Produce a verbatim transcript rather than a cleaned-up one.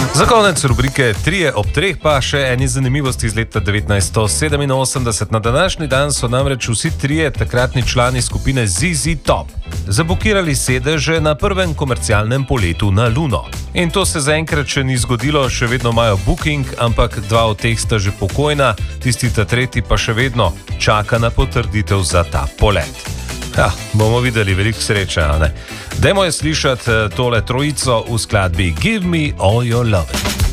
Za konec rubrike Trije ob treh pa še eni zanimivosti iz leta devetnajststo sedeminosemdeset. Na današnji dan so namreč vsi trije takratni člani skupine Z Z Top zabukirali sedeže na prvem komercialnem poletu na Luno. In to se zaenkrat še ni zgodilo, še vedno imajo booking, ampak dva od teh sta že pokojna, tisti ta tretji pa še vedno čaka na potrditev za ta polet. Ja, bomo videli, veliko sreče, a ne? Dajmo je slišati tole trojico v skladbi Give Me All Your Love.